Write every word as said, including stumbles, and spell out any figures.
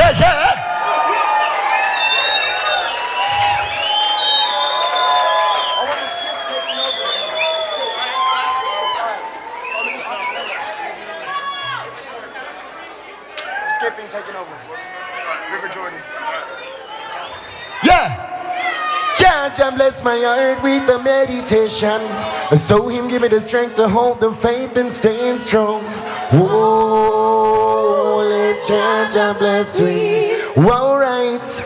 Yeah, yeah. Skipping taking over. River Jordan. Yeah. Judge, I bless my heart with the meditation. So him give me the strength to hold the faith and staying strong. Whoa, let Judge, I bless me. All right.